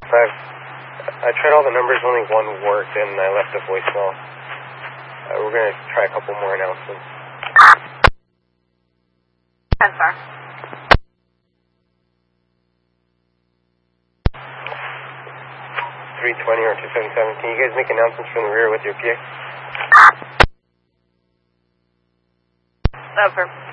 I tried all the numbers, only one worked, and I left a voicemail. We're going to try a couple more announcements. 10, sir. 320 or 277. Can you guys make announcements from the rear with your PA? Over.